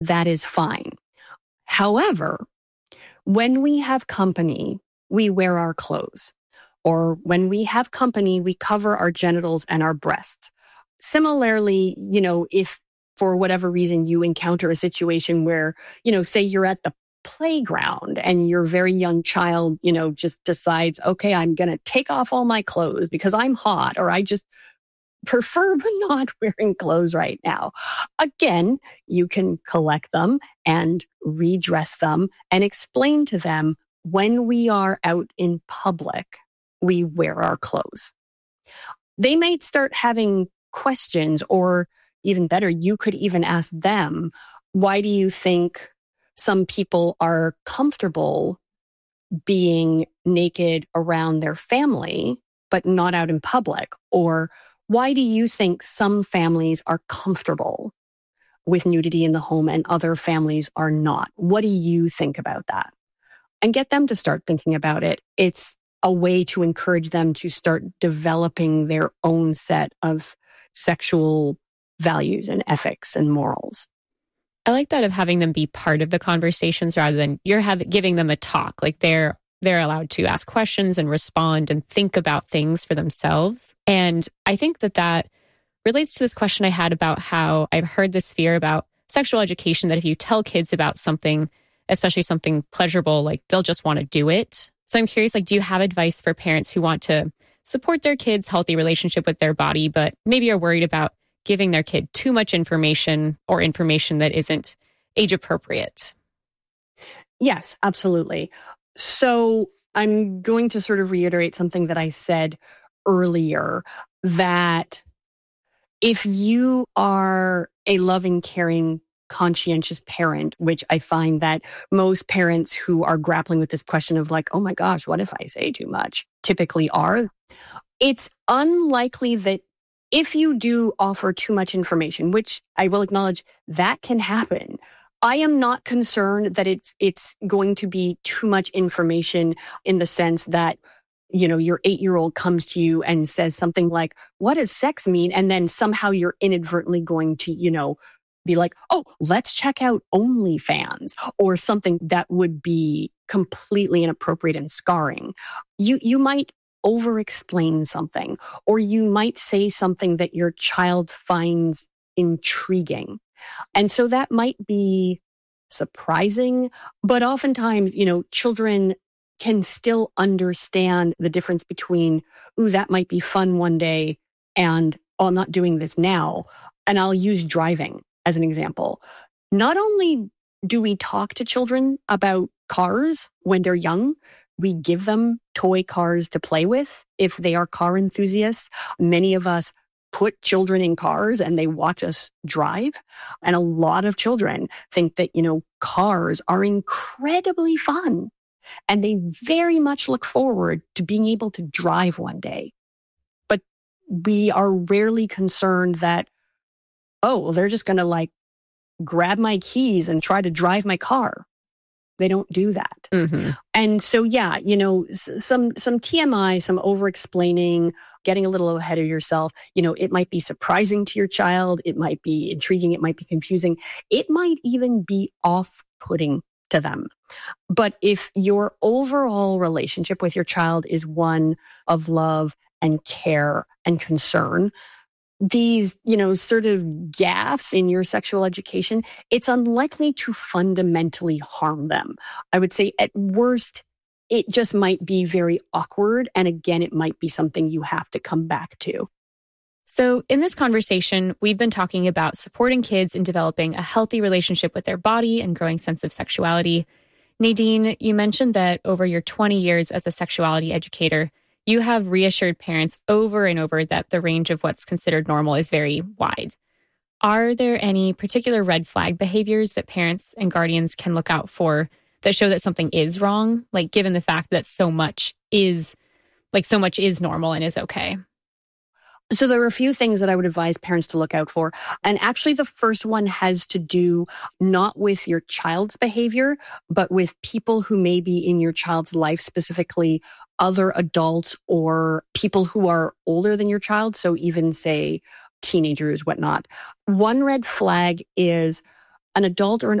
that is fine. However, when we have company, we wear our clothes. Or when we have company, we cover our genitals and our breasts. Similarly, if for whatever reason you encounter a situation where, say you're at the playground and your very young child, just decides, okay, I'm going to take off all my clothes because I'm hot, or I just prefer not wearing clothes right now. Again, you can collect them and redress them and explain to them when we are out in public, we wear our clothes. They might start having questions, or even better, you could even ask them, why do you think some people are comfortable being naked around their family, but not out in public? Or why do you think some families are comfortable with nudity in the home and other families are not? What do you think about that? And get them to start thinking about it. It's a way to encourage them to start developing their own set of sexual values and ethics and morals. I like that, of having them be part of the conversations rather than giving them a talk. Like they're allowed to ask questions and respond and think about things for themselves. And I think that relates to this question I had about how I've heard this fear about sexual education, that if you tell kids about something, especially something pleasurable, like they'll just want to do it. So I'm curious, do you have advice for parents who want to support their kids' healthy relationship with their body, but maybe are worried about giving their kid too much information or information that isn't age appropriate? Yes, absolutely. So I'm going to sort of reiterate something that I said earlier, that if you are a loving, caring, conscientious parent, which I find that most parents who are grappling with this question of oh my gosh, what if I say too much, typically are, it's unlikely that if you do offer too much information, which I will acknowledge that can happen, I am not concerned that it's going to be too much information in the sense that, your 8-year-old comes to you and says something like, what does sex mean? And then somehow you're inadvertently going to, be like, oh, let's check out OnlyFans, or something that would be completely inappropriate and scarring. You might over-explain something, or you might say something that your child finds intriguing. And so that might be surprising, but oftentimes, children can still understand the difference between, ooh, that might be fun one day, and, oh, I'm not doing this now. And I'll use driving as an example. Not only do we talk to children about cars when they're young, we give them toy cars to play with if they are car enthusiasts. Many of us put children in cars and they watch us drive. And a lot of children think that, cars are incredibly fun. And they very much look forward to being able to drive one day. But we are rarely concerned that, oh, well, they're just going to grab my keys and try to drive my car. They don't do that. Mm-hmm. And so, yeah, some TMI, some over-explaining, getting a little ahead of yourself. It might be surprising to your child. It might be intriguing. It might be confusing. It might even be off-putting to them. But if your overall relationship with your child is one of love and care and concern, these, sort of gaffes in your sexual education, it's unlikely to fundamentally harm them. I would say at worst, it just might be very awkward. And again, it might be something you have to come back to. So in this conversation, we've been talking about supporting kids in developing a healthy relationship with their body and growing sense of sexuality. Nadine, you mentioned that over your 20 years as a sexuality educator, you have reassured parents over and over that the range of what's considered normal is very wide. Are there any particular red flag behaviors that parents and guardians can look out for that show that something is wrong? Given the fact that so much is normal and is okay. So there are a few things that I would advise parents to look out for. And actually the first one has to do not with your child's behavior, but with people who may be in your child's life, specifically other adults or people who are older than your child. So even say teenagers, whatnot. One red flag is an adult or an